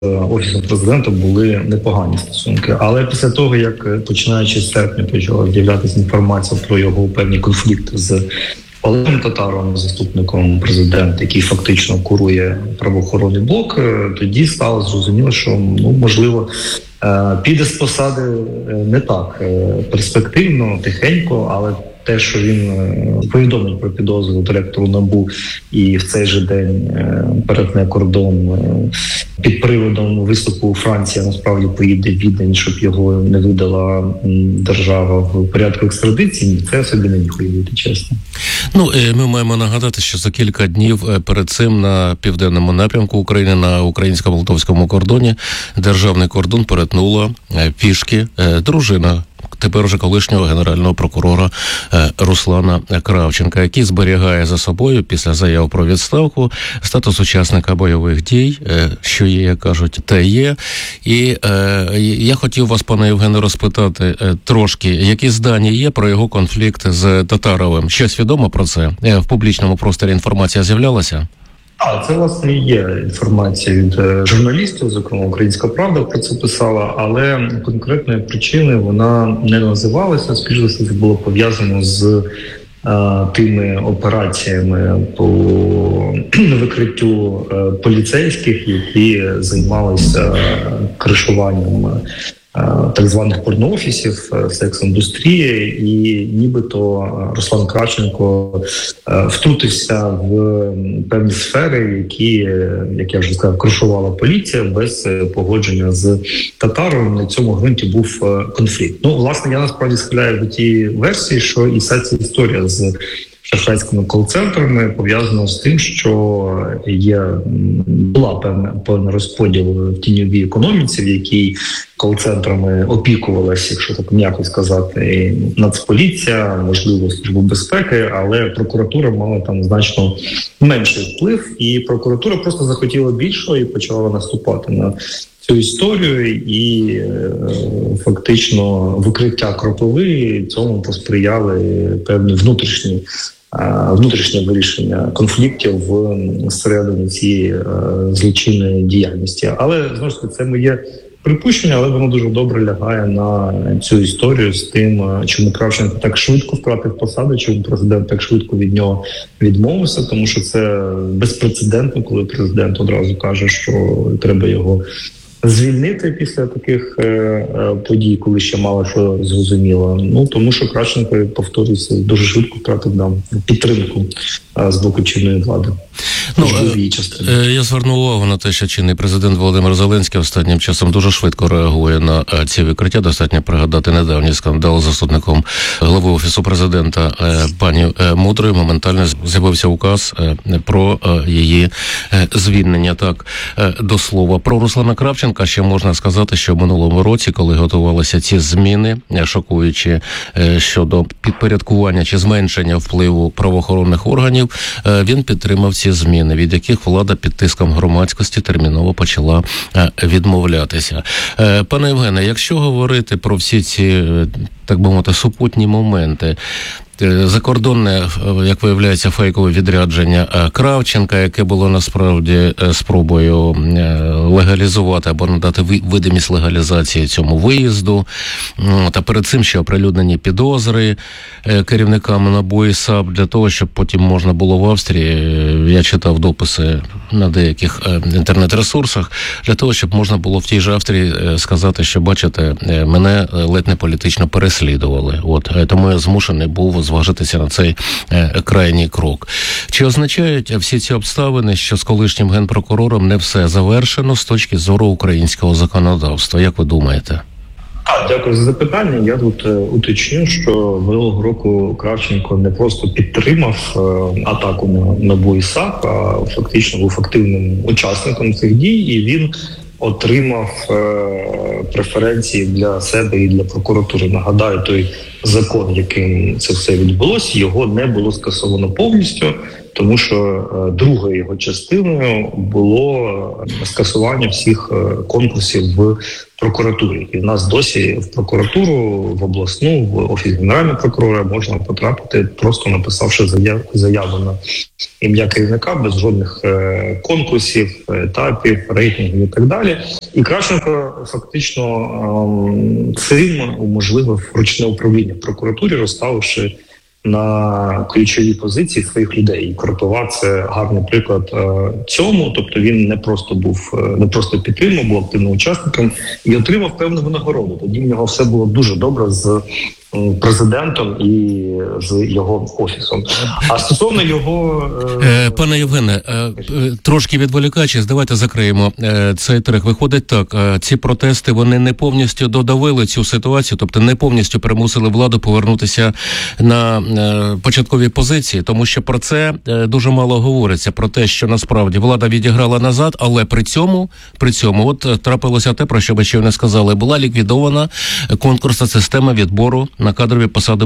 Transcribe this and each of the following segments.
Офісом президента були непогані стосунки. Але після того, як починаючи з серпня почала з'являтися інформація про його певні конфлікти з Олегом Татаровим, заступником президента, який фактично курує правоохоронний блок, тоді стало зрозуміло, що можливо піде з посади не так перспективно, тихенько, але те, що він повідомив про підозру директору НАБУ і в цей же день перетне кордон під приводом виступу у Франції, насправді поїде в Відень, щоб його не видала держава в порядку екстрадиції, це собі не міг уявити, чесно. Ми маємо нагадати, що за кілька днів перед цим на південному напрямку України, на українсько-молдовському кордоні, державний кордон перетнула пішки дружина тепер уже колишнього генерального прокурора Руслана Кравченка, який зберігає за собою після заяв про відставку статус учасника бойових дій, що є, як кажуть, те є. І я хотів вас, пане Євгене, розпитати трошки, які здання є про його конфлікт з Татаровим. Щось відомо про це? В публічному просторі інформація з'являлася? Це, власне, є інформація від журналістів, зокрема «Українська правда» про це писала, але конкретної причини вона не називалася. Скоріше за все, це було пов'язано з тими операціями по викриттю поліцейських, які займалися кришуванням так званих порноофісів, секс-індустрії, і нібито Руслан Кравченко втрутився в певні сфери, які, як я вже сказав, кришувала поліція без погодження з Татаровим. На цьому ґрунті був конфлікт. Власне, я насправді схиляю до тієї версії, що і вся ця історія з шахрайськими кол-центрами пов'язано з тим, що була певний розподіл в тіньовій економіці, в якій кол-центрами опікувалася, якщо так м'яко сказати, Нацполіція, можливо, Служба безпеки, але прокуратура мала там значно менший вплив, і прокуратура просто захотіла більшого і почала наступати на цю історію, і фактично викриття Кропиви цьому посприяли певні внутрішнє вирішення конфліктів всередині цієї злочинної діяльності. Але, знову ж таки, це моє припущення, але воно дуже добре лягає на цю історію з тим, чому Кравченко так швидко втратив посаду, чому президент так швидко від нього відмовився, тому що це безпрецедентно, коли президент одразу каже, що треба його звільнити після таких подій, коли ще мало що зрозуміло. Тому що Кравченко, повторюється, дуже швидко втратив підтримку з боку чинної влади. Я звернув увагу на те, що чинний президент Володимир Зеленський останнім часом дуже швидко реагує на ці викриття. Достатньо пригадати недавній скандал з заступником глави Офісу президента пані Мудрої. Моментально з'явився указ про її звільнення. Так, до слова. Про Руслана Кравченка ще можна сказати, що в минулому році, коли готувалися ці зміни, шокуючи щодо підпорядкування чи зменшення впливу правоохоронних органів, він підтримав ці зміни, від яких влада під тиском громадськості терміново почала відмовлятися. Пане Євгене, якщо говорити про всі ці, так би мовити, супутні моменти, закордонне, як виявляється, фейкове відрядження Кравченка, яке було насправді спробою легалізувати або надати видимість легалізації цьому виїзду, та перед цим ще оприлюднені підозри керівникам НАБУ і САП для того, щоб потім можна було в Австрії, я читав дописи на деяких інтернет-ресурсах, для того, щоб можна було в тій же Австрії сказати, що, бачите, мене ледь не політично переслідували. Тому я змушений був зважитися на цей крайній крок. Чи означають всі ці обставини, що з колишнім генпрокурором не все завершено з точки зору українського законодавства? Як ви думаєте? Дякую за запитання. Я тут уточню, що минулого року Кравченко не просто підтримав атаку на НАБУ і САП, а фактично був активним учасником цих дій, і він отримав преференції для себе і для прокуратури. Нагадаю, той закон, яким це все відбулося, його не було скасовано повністю, тому що другою його частиною було скасування всіх конкурсів в прокуратурі. І в нас досі в прокуратуру, в обласну, в офіс генерального прокурора можна потрапити, просто написавши заяву на ім'я керівника без жодних конкурсів, етапів, рейтингів і так далі. І Кравченко фактично цим уможливив ручне управління в прокуратурі, розставивши на ключові позиції своїх людей. І Кротова – це гарний приклад цьому. Тобто він не просто підтримав, був активним учасником і отримав певну винагороду. Тоді в нього все було дуже добре з президентом і з його офісом. А стосовно його... Пане Євгене, трошки відволікаючись, давайте закриємо цей трек. Виходить так, ці протести, вони не повністю додавили цю ситуацію, тобто не повністю примусили владу повернутися на початкові позиції, тому що про це дуже мало говориться, про те, що насправді влада відіграла назад, але при цьому от трапилося те, про що ви ще не сказали, була ліквідована конкурсна система відбору на кадрові посади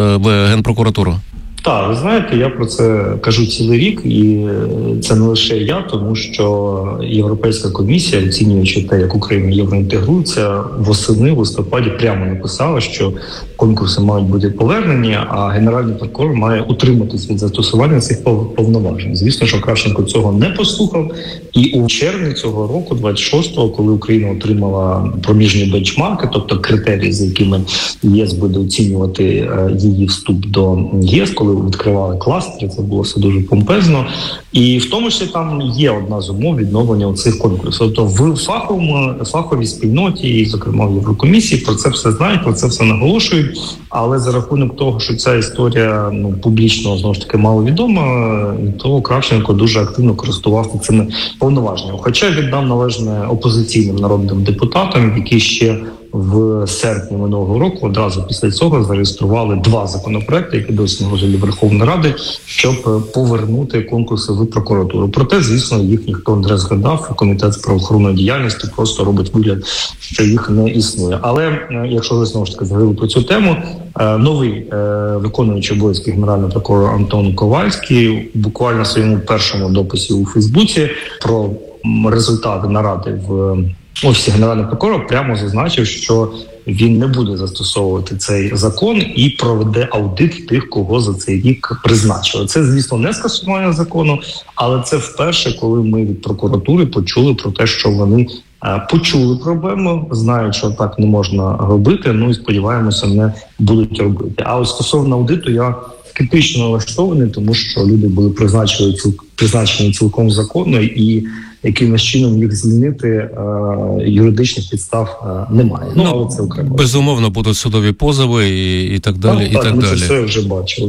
в Генпрокуратуру. Так, ви знаєте, я про це кажу цілий рік, і це не лише я, тому що Європейська комісія, оцінюючи те, як Україна євроінтегрується, восени, в листопаді прямо написала, що конкурси мають бути повернені, а Генеральний прокурор має утриматись від застосування цих повноважень. Звісно, що Кравченко цього не послухав, і у червні цього року, 26-го, коли Україна отримала проміжні бенчмарки, тобто критерії, за якими ЄС буде оцінювати її вступ до ЄС, коли відкривали кластери, це було все дуже помпезно. І в тому числі там є одна з умов відновлення цих конкурсів. Тобто в фаховій спільноті, і, зокрема, в Єврокомісії, про це все знають, про це все наголошують. Але за рахунок того, що ця історія публічно, знову ж таки, маловідома, то Кравченко дуже активно користувався цими повноваженнями. Хоча віддав належне опозиційним народним депутатам, які ще в серпні минулого року одразу після цього зареєстрували 2 законопроекти, які досі на розгляді Верховної Ради, щоб повернути конкурси в прокуратуру. Проте, звісно, їх ніхто не розглядав. Комітет з правоохоронної діяльності просто робить вигляд, що їх не існує. Але якщо ви знову ж таки заговорили про цю тему, новий виконуючий обов'язки генерального прокурора Антон Ковальський буквально в своєму першому дописі у Фейсбуці про результати наради в Офісі Генерального прокурора прямо зазначив, що він не буде застосовувати цей закон і проведе аудит тих, кого за цей рік призначили. Це, звісно, не скасування закону, але це вперше, коли ми від прокуратури почули про те, що вони почули проблему, знають, що так не можна робити, і сподіваємося, не будуть робити. А ось стосовно аудиту я скептично налаштований, тому що люди були призначені цілком законно, і якимось чином їх звільнити юридичних підстав немає. Але це окремо. Безумовно, будуть судові позови і так далі. Так, ми це все вже бачили.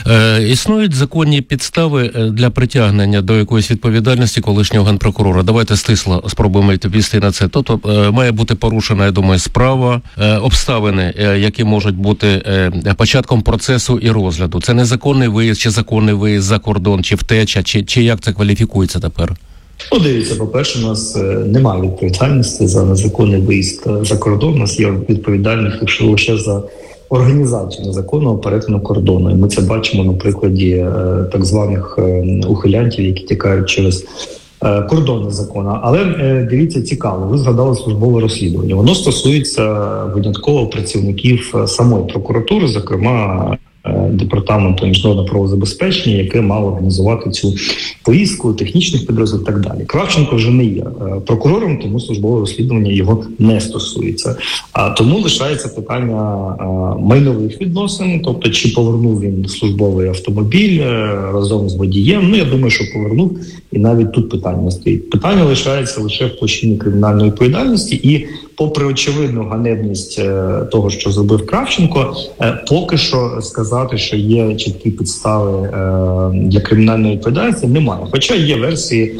Існують законні підстави для притягнення до якоїсь відповідальності колишнього генпрокурора. Давайте стисло спробуємо відповісти на це. Тобто має бути порушена, я думаю, справа, обставини, які можуть бути початком процесу і розгляду. Це незаконний виїзд, чи законний виїзд за кордон, чи втеча, чи як це кваліфікується тепер? Дивіться, по-перше, у нас немає відповідальності за незаконний виїзд за кордон. У нас є відповідальність лише за організацію незаконного перетину кордону. І ми це бачимо на прикладі так званих ухилянтів, які тікають через кордон незаконно. Але дивіться, цікаво, ви згадали службове розслідування. Воно стосується винятково працівників самої прокуратури, зокрема Департаменту міжнародного правозабезпечення, яке мало організувати цю поїздку, технічних підрозділів і так далі. Кравченко вже не є прокурором, тому службове розслідування його не стосується. Тому лишається питання майнових відносин, тобто чи повернув він службовий автомобіль разом з водієм. Я думаю, що повернув, і навіть тут питання стоїть. Питання лишається лише в площині кримінальної відповідальності, і попри очевидну ганебність того, що зробив Кравченко, поки що сказати, що є чіткі підстави для кримінальної відповідальності, немає. Хоча є версії,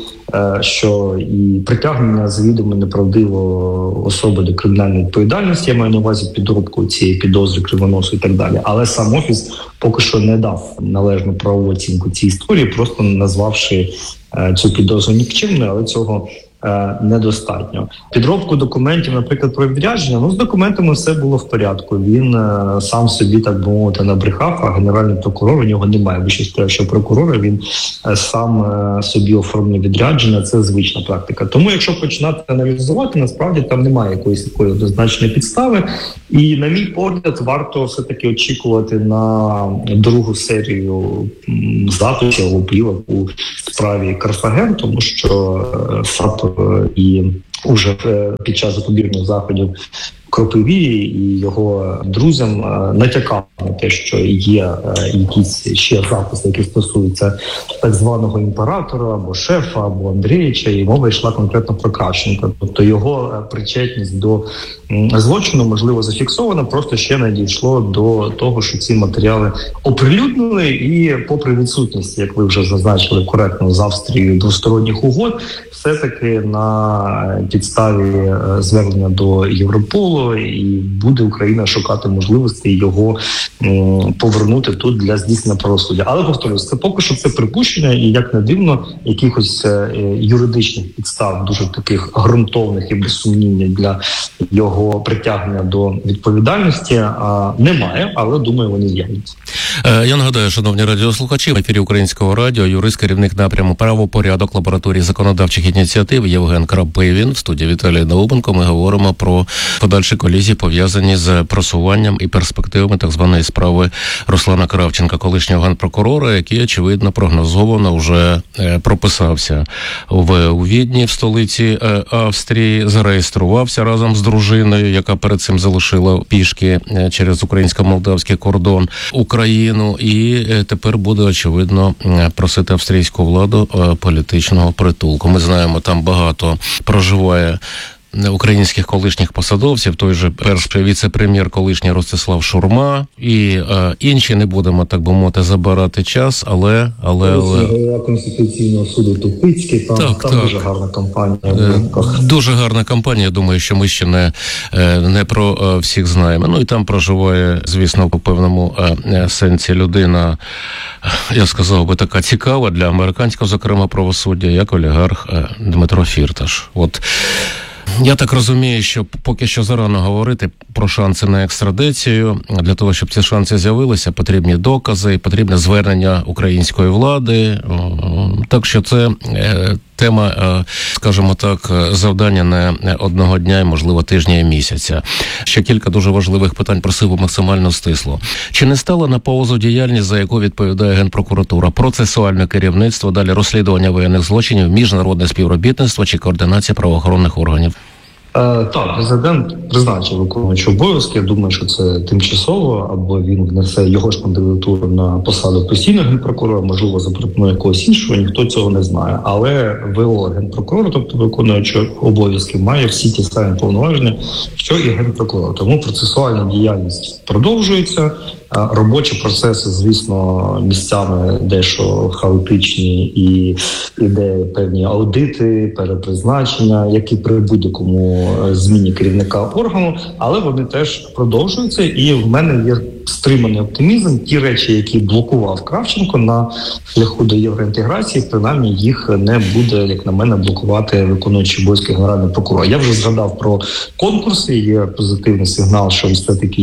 що і притягнення завідомо неправдивої особи до кримінальної відповідальності, я маю на увазі підробку цієї підозри, кривоносу і так далі. Але сам Офіс поки що не дав належну правову оцінку цій історії, просто назвавши цю підозру нікчемною, але цього недостатньо. Підробку документів, наприклад, про відрядження, з документами все було в порядку. Він сам собі, так би мовити, набрехав, а генеральний прокурор, у нього немає вищестоячого прокурора, він сам собі оформлює відрядження, це звична практика. Тому, якщо починати аналізувати, насправді там немає якоїсь такої однозначної підстави. І, на мій погляд, варто все-таки очікувати на другу серію записів або плівок у справі Карфаген, тому що ФАП і уже під час запобіжних заходів Кропиві і його друзям натякав на те, що є якісь ще записи, які стосуються так званого імператора або шефа, або Андрійовича, і мова йшла конкретно про Кравченка. Тобто його причетність до злочину, можливо, зафіксована, просто ще не дійшло до того, що ці матеріали оприлюднили, і попри відсутність, як ви вже зазначили коректно, з Австрією двосторонніх угод, все-таки на підставі звернення до Європолу і буде Україна шукати можливості його повернути тут для здійснення правосуддя. Але, повторюсь, це поки що це припущення, і, як не дивно, якихось юридичних підстав, дуже таких ґрунтовних і безсумнівних для його притягнення до відповідальності немає, але, думаю, вони з'являться. Я нагадаю, шановні радіослухачі, в ефірі Українського радіо юрист, керівник напряму правопорядок лабораторії законодавчих ініціатив Євген Крапивін. В студії Віталій Наубенко. Ми говоримо про подальші колізії, пов'язані з просуванням і перспективами так званої справи Руслана Кравченка, колишнього генпрокурора, який, очевидно, прогнозовано вже прописався у Відні, в столиці Австрії, зареєструвався разом з дружиною, яка перед цим залишила пішки через українсько-молдавський кордон Україну, і тепер буде, очевидно, просити австрійську владу політичного притулку. Ми знаємо, там багато проживає українських колишніх посадовців, той же перший віце-прем'єр колишній Ростислав Шурма і інші, не будемо, так би мовити, забирати час, але... Голова Конституційного суду Тупицький, там дуже гарна кампанія. Дуже гарна кампанія, я думаю, що ми ще не про всіх знаємо. Ну і там проживає, звісно, у певному сенсі людина, я сказав би, така цікава для американського, зокрема, правосуддя, як олігарх Дмитро Фірташ. От я так розумію, що поки що зарано говорити про шанси на екстрадицію. Для того, щоб ці шанси з'явилися, потрібні докази, потрібне звернення української влади. Так що це тема, скажімо так, завдання не одного дня і, можливо, тижня і місяця. Ще кілька дуже важливих питань просив максимально стисло. Чи не стала на паузу діяльність, за яку відповідає Генпрокуратура, процесуальне керівництво, далі розслідування воєнних злочинів, міжнародне співробітництво чи координація правоохоронних органів? Так, президент призначив виконуючий обов'язки. Я думаю, що це тимчасово, або він внесе його ж кандидатуру на посаду постійного генпрокурора, можливо, запропонує якогось іншого, ніхто цього не знає. Але ВО генпрокурора, тобто виконуючий обов'язки, має всі ті самі повноваження, що і генпрокурор. Тому процесуальна діяльність продовжується. Робочі процеси, звісно, місцями дещо хаотичні, і іде певні аудити, перепризначення, як і при будь-якому зміні керівника органу, але вони теж продовжуються, і в мене є стриманий оптимізм. Ті речі, які блокував Кравченко на шляху до євроінтеграції, принаймні їх не буде, як на мене, блокувати виконуючий обов'язки генерального прокурора. Я вже згадав про конкурси, є позитивний сигнал, що все-таки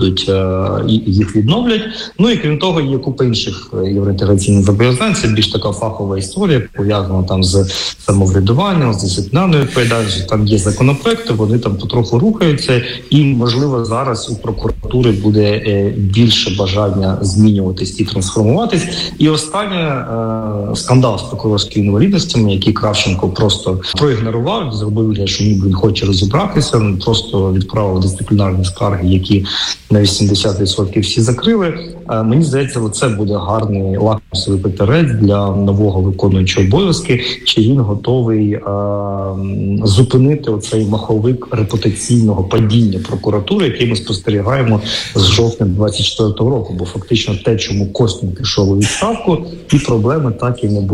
їх відновлять. Ну і крім того, є купа інших євроінтеграційних зобов'язань. Це більш така фахова історія, пов'язана там з самоврядуванням, з дисциплінарною відповідальністю. Там є законопроекти, вони там потроху рухаються, і, можливо, зараз у прокуратури буде більше бажання змінюватись і трансформуватись. І останнє, скандал з прокурорськими інвалідностями, який Кравченко просто проігнорував, зробив вигляд, що ніби він хоче розібратися, просто відправив дисциплінарні скарги, які на 80% всі закрили. Мені здається, це буде гарний лакмусовий папірець для нового виконуючого обов'язки, чи він готовий зупинити оцей маховик репутаційного падіння прокуратури, який ми спостерігаємо з жовтня 24-го року, бо фактично те, чому Костін пішов у відставку, ті проблеми так і не були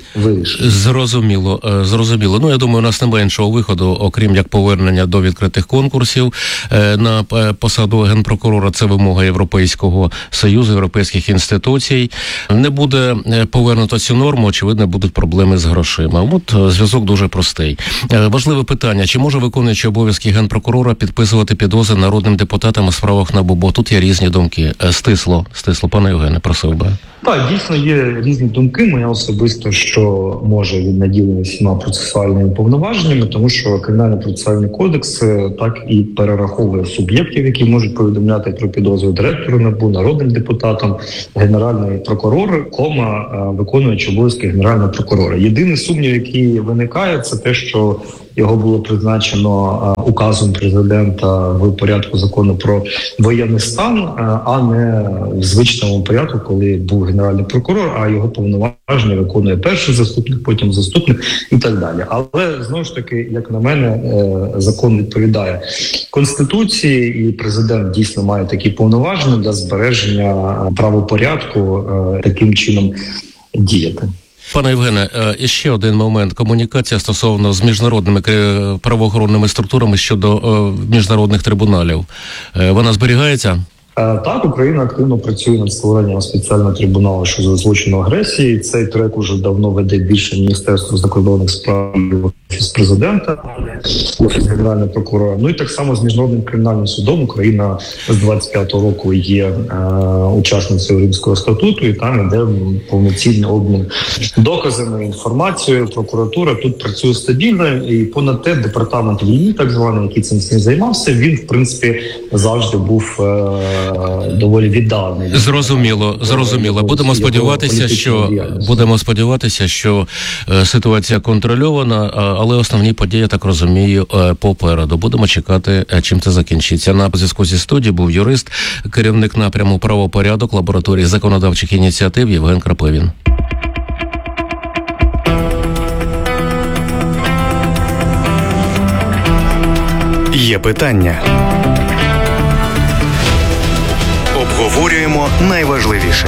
вирішити. Зрозуміло. Ну, я думаю, у нас немає іншого виходу, окрім як повернення до відкритих конкурсів на посаду генпрокурора. Це вимога Європейського Союзу, європейських інституцій. Не буде повернуто цю норму, очевидно, будуть проблеми з грошима. От зв'язок дуже простий. Важливе питання, чи може виконуючий обов'язки генпрокурора підписувати підозри народним депутатам у справах НАБУ? Бо тут є різні думки. Стисло, пане Євгене, просив би. Так, дійсно є різні думки. Моя особисто, що може він наділений всіма процесуальними повноваженнями, тому що Кримінально-процесуальний кодекс так і перераховує суб'єктів, які можуть повідомляти про підозру директору НАБУ, народним депутатам, генеральний прокурор, виконуючий обов'язки генерального прокурора. Єдиний сумнів, який виникає, це те, що його було призначено указом президента в порядку закону про воєнний стан, а не в звичному порядку, коли був генеральний прокурор, а його повноваження виконує перший заступник, потім заступник і так далі. Але, знову ж таки, як на мене, закон відповідає Конституції, і президент дійсно має такі повноваження для збереження правопорядку таким чином діяти. Пане Євгене, ще один момент. Комунікація стосовно з міжнародними правоохоронними структурами щодо міжнародних трибуналів. Вона зберігається? Так, Україна активно працює над створенням спеціального трибуналу щодо злочину агресії. Цей трек уже давно веде більше Міністерство закордонних справ і Офіс президента, Офіс Генерального прокурора. Ну і так само з Міжнародним кримінальним судом Україна з 25-го року є учасницею Римського статуту, і там іде повноцінний обмін доказами, інформацією. Прокуратура тут працює стабільно, і понад те департамент війни, так званий, який цим всім займався, він, в принципі, завжди був доволі віддалений. Зрозуміло. Будемо сподіватися, що ситуація контрольована, але основні події, я так розумію, попереду. Будемо чекати, чим це закінчиться. На зв'язку зі студією був юрист, керівник напряму правопорядок лабораторії законодавчих ініціатив Євген Крапивін. Є питання. Обговорюємо найважливіше.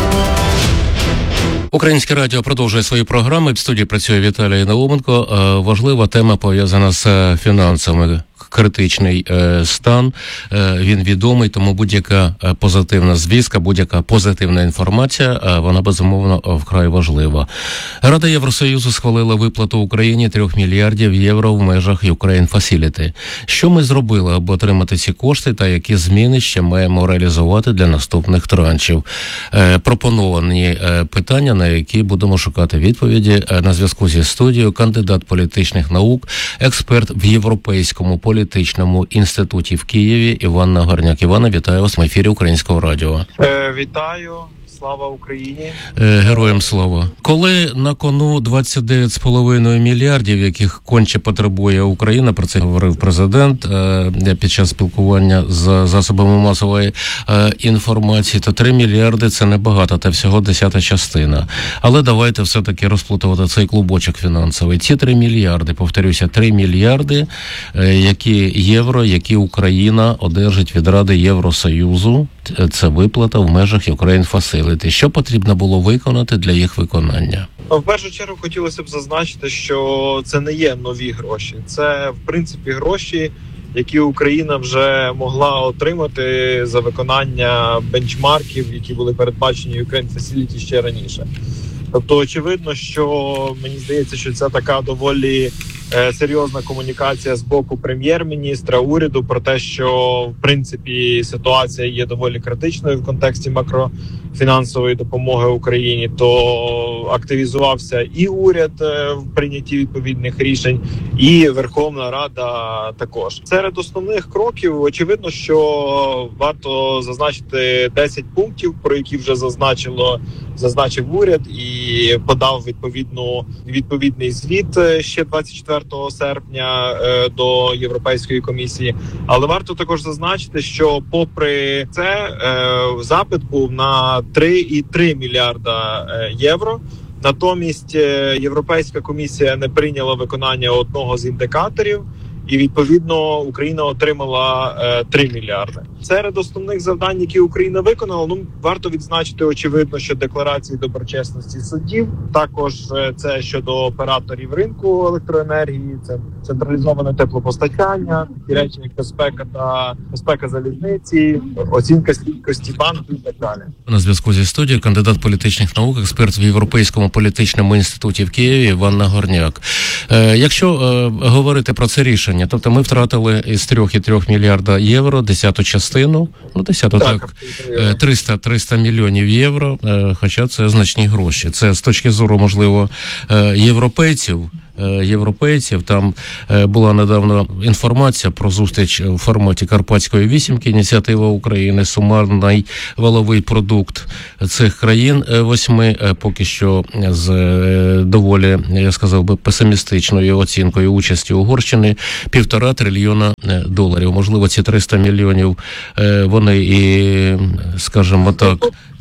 Українське радіо продовжує свої програми. В студії працює Віталій Науменко. Важлива тема пов'язана з фінансами. Критичний стан, він відомий, тому будь-яка позитивна звістка, будь-яка позитивна інформація, вона безумовно вкрай важлива. Рада Євросоюзу схвалила виплату Україні 3 мільярдів євро в межах Ukraine Facility. Що ми зробили, аби отримати ці кошти, та які зміни ще маємо реалізувати для наступних траншів? Пропоновані питання, на які будемо шукати відповіді. На зв'язку зі студією кандидат політичних наук, експерт в Європейському політичному інституті в Києві Іван Нагорняк. Івана, вітаю вас в ефірі Українського радіо. Вітаю. Слава Україні. Героям слава. Коли на кону 29,5 мільярдів, яких конче потребує Україна, про це говорив президент під час спілкування з засобами масової інформації, то 3 мільярди – це небагато, та всього 10-та частина. Але давайте все-таки розплутувати цей клубочок фінансовий. Ці 3 мільярди, повторюся, 3 мільярди, які євро, які Україна одержить від Ради Євросоюзу, це виплата в межах Ukraine Facility. Що потрібно було виконати для їх виконання? В першу чергу хотілося б зазначити, що це не є нові гроші. Це, в принципі, гроші, які Україна вже могла отримати за виконання бенчмарків, які були передбачені Ukraine Facility ще раніше. Тобто, очевидно, що мені здається, що це така доволі серйозна комунікація з боку прем'єр-міністра, уряду про те, що в принципі ситуація є доволі критичною в контексті макрофінансової допомоги Україні, то активізувався і уряд в прийнятті відповідних рішень, і Верховна Рада також. Серед основних кроків очевидно, що варто зазначити 10 пунктів, про які вже зазначив уряд і подав відповідний звіт ще 24 серпня до Європейської комісії. Але варто також зазначити, що попри це запит був на 3,3 мільярда євро. Натомість Європейська комісія не прийняла виконання одного з індикаторів, і відповідно Україна отримала 3 мільярди. Серед основних завдань, які Україна виконала, варто відзначити, очевидно, що декларації доброчесності суддів, також це щодо операторів ринку електроенергії, це централізоване теплопостачання, такі речі, як безпека залізниці, оцінка стійкості банку і так далі. На зв'язку зі студією кандидат політичних наук, експерт в Європейському політичному інституті в Києві Іван Нагорняк. Якщо говорити про це рішення, тобто ми втратили із 3,3 мільярда євро 10-ту частину, 300 мільйонів євро, хоча це значні гроші. Це з точки зору, можливо, європейців. Там була недавно інформація про зустріч у форматі Карпатської вісімки, ініціатива України, сумарний валовий продукт цих країн 8, поки що з доволі, я сказав би, песимістичною оцінкою участі Угорщини, $1,5 трильйона. Можливо, ці 300 мільйонів вони і, скажімо так,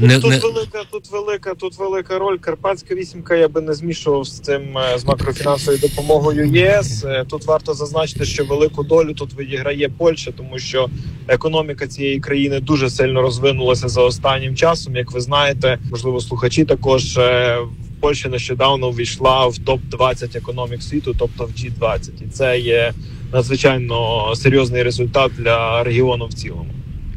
Тут велика роль. Карпатська вісімка я би не змішував з цим, з макрофінансовою допомогою ЄС. Тут варто зазначити, що велику долю тут відіграє Польща, тому що економіка цієї країни дуже сильно розвинулася за останнім часом. Як ви знаєте, можливо, слухачі також, Польща нещодавно увійшла в топ-20 економік світу, тобто в G20. І це є надзвичайно серйозний результат для регіону в цілому.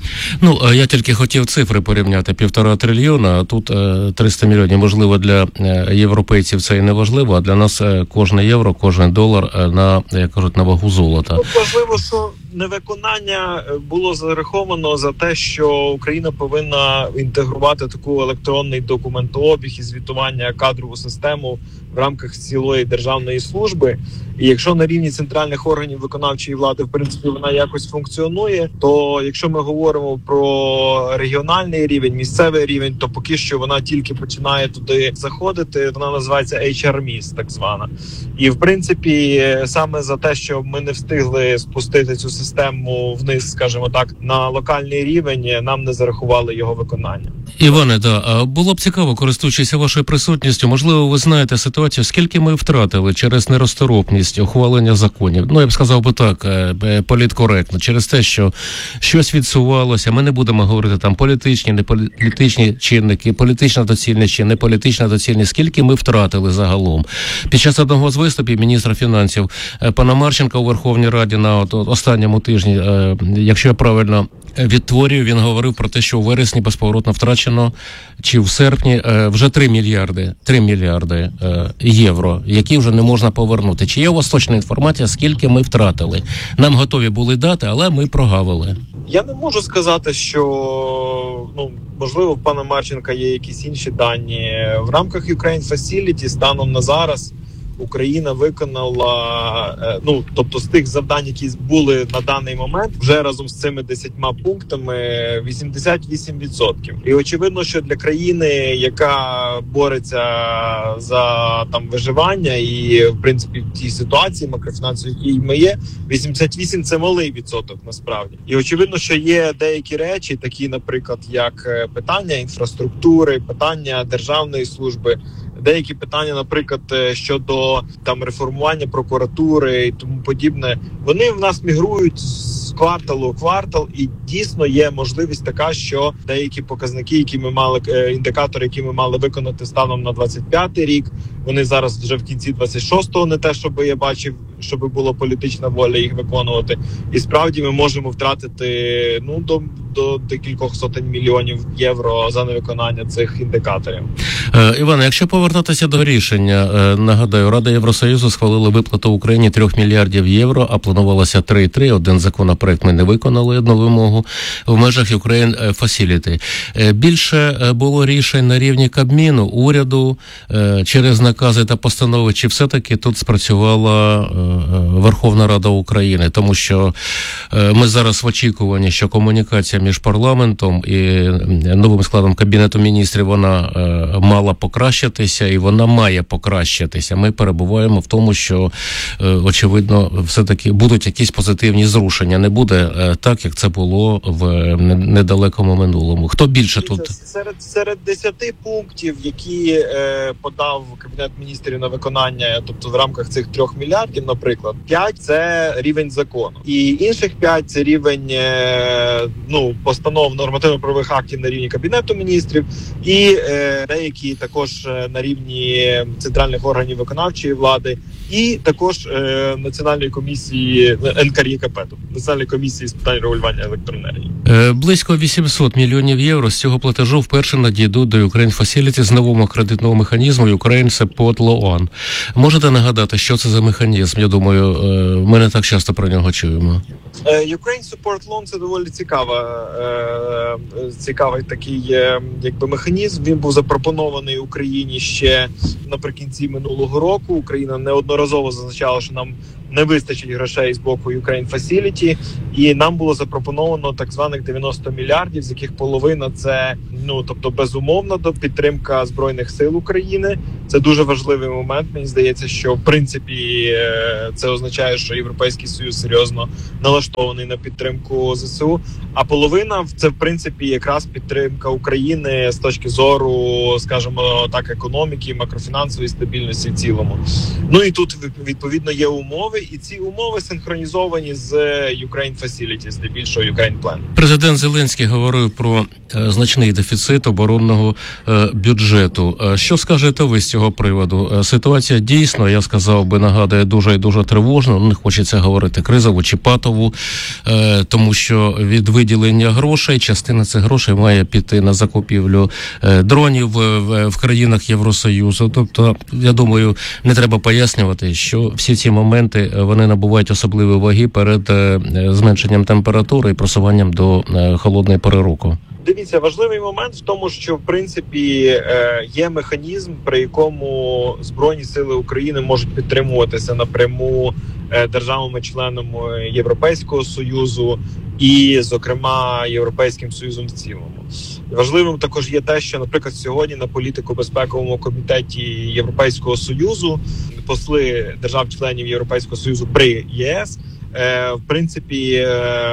Я тільки хотів цифри порівняти. 1,5 трильйона, а тут 300 мільйонів. Можливо, для європейців це і не важливо, а для нас кожне євро, кожен долар як кажуть, на вагу золота. Тут важливо, що невиконання було зараховано за те, що Україна повинна інтегрувати таку електронний документообіг і звітування кадрову систему в рамках цілої державної служби. І якщо на рівні центральних органів виконавчої влади, в принципі, вона якось функціонує, то якщо ми говоримо про регіональний рівень, місцевий рівень, то поки що вона тільки починає туди заходити. Вона називається HR-MIS, так звана. І, в принципі, саме за те, що ми не встигли спустити цю систему вниз, скажімо так, на локальний рівень, нам не зарахували його виконання. Іване, було б цікаво, користуючись вашою присутністю, можливо, ви знаєте ситуацію, скільки ми втратили через нерозторопність ухвалення законів. Я б сказав би так, політкоректно, через те, що щось відсувалося. Ми не будемо говорити там політичні, не політичні чинники, політична доцільність чи не політична доцільність. Скільки ми втратили загалом? Під час одного з виступів міністра фінансів пана Марченка у Верховній Раді на останньому тижні, якщо я правильно відтворюю, він говорив про те, що у вересні безповоротно втрачено, чи в серпні вже 3 мільярди євро, які вже не можна повернути. Чи є у вас точна інформація, скільки ми втратили? Нам готові були дати, але ми прогавили. Я не можу сказати, що, можливо, в пана Марченка є якісь інші дані. В рамках Ukraine Facility станом на зараз Україна виконала, тобто з тих завдань, які були на даний момент, вже разом з цими 10 пунктами 88%. І очевидно, що для країни, яка бореться за виживання і, в принципі, в тій ситуації макрофінансовій, якій ми є, 88% – це малий відсоток насправді. І очевидно, що є деякі речі, такі, наприклад, як питання інфраструктури, питання державної служби, деякі питання, наприклад, щодо реформування прокуратури і тому подібне, вони в нас мігрують з кварталу в квартал, і дійсно є можливість така, що деякі показники, які ми мали, індикатори, які ми мали виконати станом на 25-й рік, вони зараз вже в кінці 26-го не те, щоб я бачив, щоб була політична воля їх виконувати. І справді ми можемо втратити до декількох сотень мільйонів євро за невиконання цих індикаторів. Іване, якщо повертатися до рішення, нагадаю, Рада Євросоюзу схвалила виплату Україні 3 мільярдів євро, а планувалося 3,3. Один законопроект ми не виконали, одну вимогу, в межах Ukraine Facility. Більше було рішень на рівні Кабміну, уряду, через накази та постанови, чи все-таки тут спрацювала Верховна Рада України? Тому що ми зараз в очікуванні, що комунікація між парламентом і новим складом Кабінету міністрів, вона мала покращитися, і вона має покращитися. Ми перебуваємо в тому, що, очевидно, все-таки будуть якісь позитивні зрушення. Не буде так, як це було в недалекому минулому. Хто більше тут? Серед 10 пунктів, які подав Кабінет Кабінет міністрів на виконання, тобто в рамках цих 3 мільярдів, наприклад, 5 – це рівень закону. І інших 5 – це рівень постанов нормативно-правових актів на рівні Кабінету міністрів і деякі також на рівні центральних органів виконавчої влади і також Національної комісії НКРЄКП, тобто Національної комісії з питань регулювання електроенергії. Близько 800 мільйонів євро з цього платежу вперше надійдуть до Ukraine Facility з нового кредитного механізму Ukraine Support Loan. Можете нагадати, що це за механізм? Я думаю, ми не так часто про нього чуємо. Ukraine Support Loan – це доволі цікавий такий механізм. Він був запропонований Україні ще наприкінці минулого року. Україна неодноразово зазначала, що нам не вистачить грошей з боку Ukraine Facility, і нам було запропоновано так званих 90 мільярдів, з яких половина це, безумовно, підтримка Збройних сил України. Це дуже важливий момент. Мені здається, що в принципі це означає, що Європейський Союз серйозно налаштований на підтримку ЗСУ. А половина – це в принципі якраз підтримка України з точки зору, скажімо так, економіки, макрофінансової стабільності в цілому. Ну і тут відповідно є умови, і ці умови синхронізовані з Ukraine Facility, здебільшого Ukraine Plan. Президент Зеленський говорив про значний дефіцит оборонного бюджету. Що скажете ви з цього приводу? Ситуація дійсно, я сказав би, нагадує дуже і дуже тривожно. Не хочеться говорити кризову чи патову, тому що від виділення грошей, частина цих грошей має піти на закупівлю дронів в країнах Євросоюзу. Тобто, я думаю, не треба пояснювати, що всі ці моменти, вони набувають особливої ваги перед зменшенням температури і просуванням до холодної пори року. Дивіться, важливий момент в тому, що в принципі є механізм, при якому Збройні сили України можуть підтримуватися напряму державами-членами Європейського Союзу і, зокрема, Європейським Союзом в цілому. Важливим також є те, що, наприклад, сьогодні на політико-безпековому комітеті Європейського Союзу посли держав-членів Європейського Союзу при єС в принципі,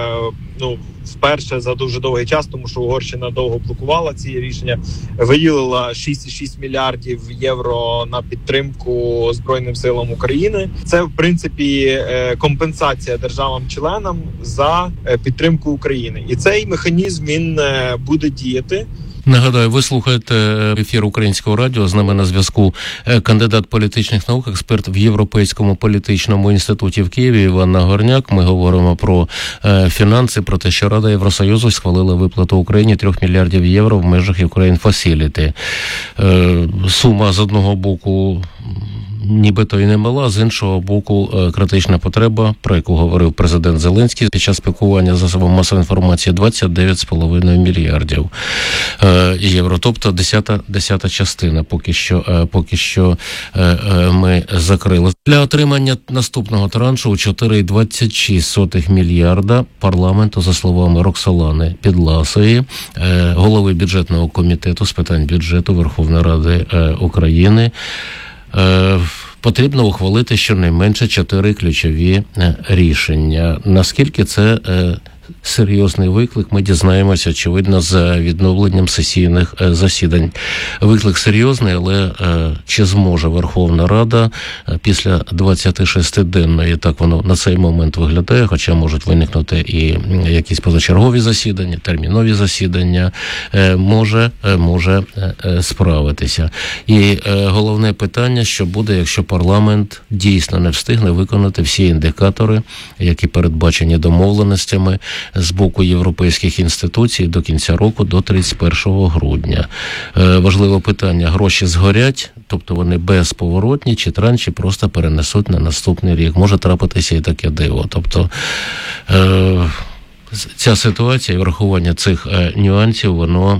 вперше за дуже довгий час, тому що Угорщина довго блокувала ці рішення, виділила 6,6 мільярдів євро на підтримку Збройним силам України. Це, в принципі, компенсація державам-членам за підтримку України. І цей механізм, він буде діяти. Нагадаю, ви слухаєте ефір Українського радіо. З нами на зв'язку кандидат політичних наук, експерт в Європейському політичному інституті в Києві Іван Нагорняк. Ми говоримо про фінанси, про те, що Рада Євросоюзу схвалила виплату Україні 3 мільярдів євро в межах Ukraine Facility. Сума з одного боку нібито і немала, з іншого боку критична потреба, про яку говорив президент Зеленський під час спілкування з засобами масової інформації, 29,5 мільярдів євро. Тобто десята частина поки що ми закрили. Для отримання наступного траншу у 4,26 мільярда парламенту, за словами Роксолани Підласої, голови бюджетного комітету з питань бюджету Верховної Ради України, потрібно ухвалити щонайменше 4 ключові рішення. Наскільки це серйозний виклик, ми дізнаємося, очевидно, з відновленням сесійних засідань. Виклик серйозний, але чи зможе Верховна Рада після 26-денної, так воно на цей момент виглядає, хоча можуть виникнути і якісь позачергові засідання, термінові засідання, може справитися. І головне питання, що буде, якщо парламент дійсно не встигне виконати всі індикатори, які передбачені домовленостями з боку європейських інституцій до кінця року, до 31 грудня. Важливе питання, гроші згорять, тобто вони безповоротні, чи транші просто перенесуть на наступний рік. Може трапитися і таке диво. Тобто ця ситуація і врахування цих нюансів, воно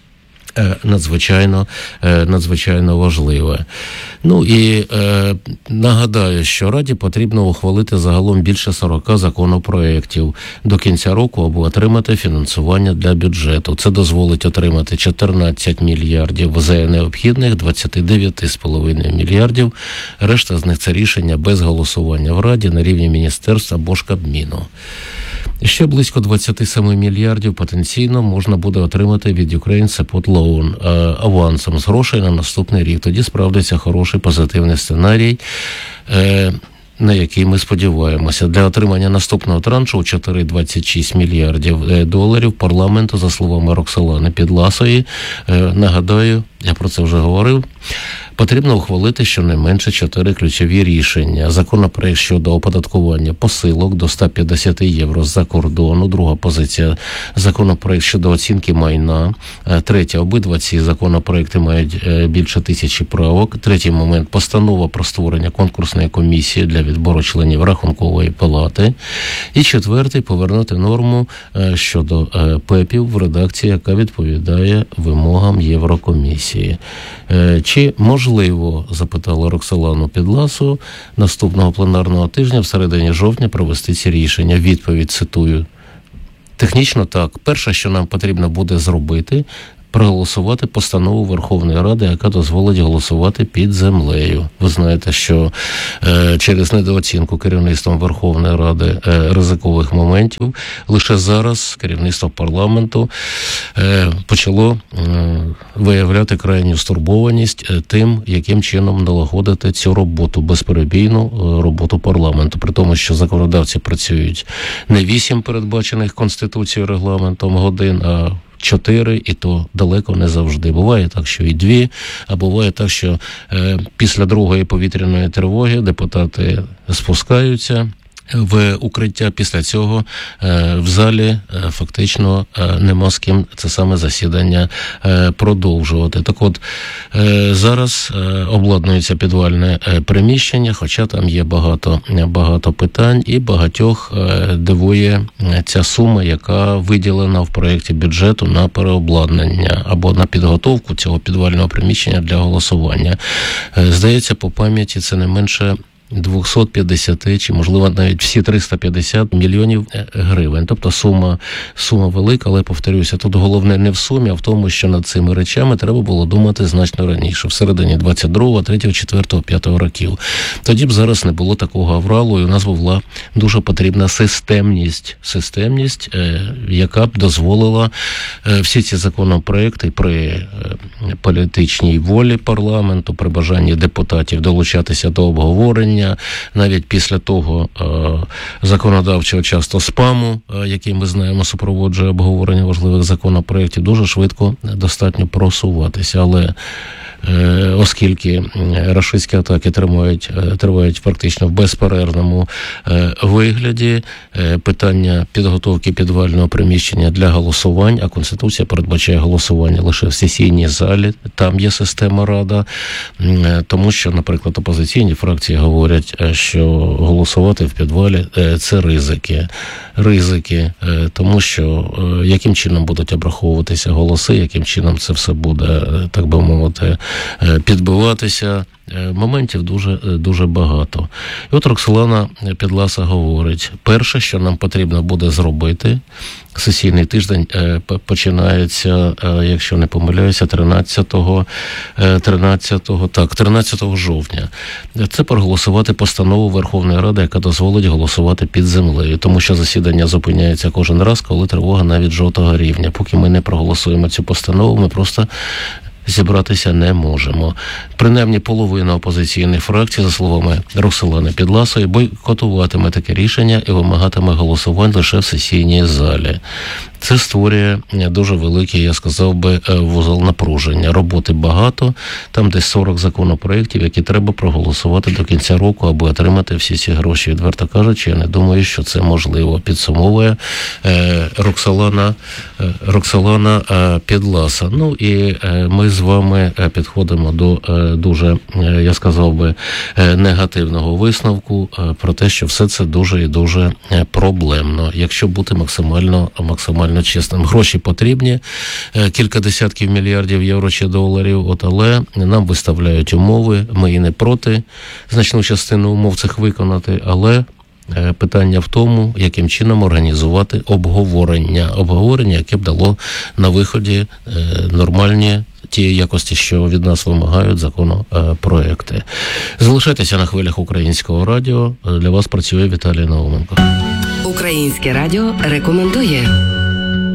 надзвичайно важливе. Ну і нагадаю, що Раді потрібно ухвалити загалом більше 40 законопроєктів до кінця року, аби отримати фінансування для бюджету. Це дозволить отримати 14 мільярдів з необхідних 29,5 мільярдів. Решта з них це рішення без голосування в Раді на рівні міністерств або ж Кабміну. Ще близько 27 мільярдів потенційно можна буде отримати від Ukraine Support Loan авансом з грошей на наступний рік. Тоді справдиться хороший позитивний сценарій, на який ми сподіваємося. Для отримання наступного траншу у 4,26 мільярдів доларів парламенту, за словами Роксолани Підласої, нагадаю, я про це вже говорив, потрібно ухвалити щонайменше 4 ключові рішення. Законопроект щодо оподаткування посилок до 150 євро з-за кордону. Друга позиція – законопроект щодо оцінки майна. Третя – обидва ці законопроекти мають більше 1000 правок. Третій момент – постанова про створення конкурсної комісії для відбору членів Рахункової палати. І четвертий – повернути норму щодо ПЕПів в редакції, яка відповідає вимогам Єврокомісії. Чи можливо, запитала Роксолану Підласу, наступного пленарного тижня в середині жовтня провести ці рішення? Відповідь цитую. Технічно так. Перше, що нам потрібно буде зробити, проголосувати постанову Верховної Ради, яка дозволить голосувати під землею. Ви знаєте, що через недооцінку керівництвом Верховної Ради ризикових моментів лише зараз керівництво парламенту почало виявляти крайню стурбованість тим, яким чином налагодити цю роботу, безперебійну роботу парламенту. При тому, що законодавці працюють не 8 передбачених Конституцією регламентом годин, а 4, і то далеко не завжди. Буває так, що і 2, а буває так, що після другої повітряної тривоги депутати спускаються в укриття, після цього в залі фактично нема з ким це саме засідання продовжувати. Так от, зараз обладнується підвальне приміщення, хоча там є багато питань, і багатьох дивує ця сума, яка виділена в проєкті бюджету на переобладнання або на підготовку цього підвального приміщення для голосування. Здається, по пам'яті це не менше 250 чи, можливо, навіть всі 350 мільйонів гривень. Тобто сума велика, але, повторюся, тут головне не в сумі, а в тому, що над цими речами треба було думати значно раніше, в середині 22-го, 3-го, 4-го, 5-го років. Тоді б зараз не було такого авралу, і у нас була дуже потрібна системність, яка б дозволила всі ці законопроекти при політичній волі парламенту, при бажанні депутатів долучатися до обговорення, навіть після того законодавчого часто спаму, який ми знаємо супроводжує обговорення важливих законопроєктів, дуже швидко достатньо просуватися. Але оскільки рашистські атаки тривають фактично в безперервному вигляді, питання підготовки підвального приміщення для голосувань, а Конституція передбачає голосування лише в сесійній залі, там є система Рада, тому що, наприклад, опозиційні фракції говорять, що голосувати в підвалі – це ризики, тому що яким чином будуть обраховуватися голоси, яким чином це все буде, так би мовити, підбиватися. Моментів дуже багато. І от Роксолана Підласа говорить, перше, що нам потрібно буде зробити, сесійний тиждень починається, якщо не помиляюся, 13 жовтня. Це проголосувати постанову Верховної Ради, яка дозволить голосувати під землею, тому що засідання зупиняється кожен раз, коли тривога навіть жовтого рівня. Поки ми не проголосуємо цю постанову, ми просто зібратися не можемо. Принаймні половина опозиційних фракцій, за словами Роксолани Підласої, бойкотуватиме таке рішення і вимагатиме голосувань лише в сесійній залі. Це створює дуже великий, я сказав би, вузол напруження. Роботи багато, там десь 40 законопроєктів, які треба проголосувати до кінця року, аби отримати всі ці гроші. Відверто кажучи, я не думаю, що це можливо, підсумовує Роксолана Підласа. Ну і ми з вами підходимо до дуже, я сказав би, негативного висновку про те, що все це дуже і дуже проблемно. Якщо бути максимально чесним. Гроші потрібні, кілька десятків мільярдів євро чи доларів, але нам виставляють умови, ми і не проти значну частину умов цих виконати, але питання в тому, яким чином організувати обговорення, яке б дало на виході нормальні ті якості, що від нас вимагають законопроекти. Залишайтеся на хвилях Українського радіо. Для вас працює Віталій Науменко. Українське радіо рекомендує.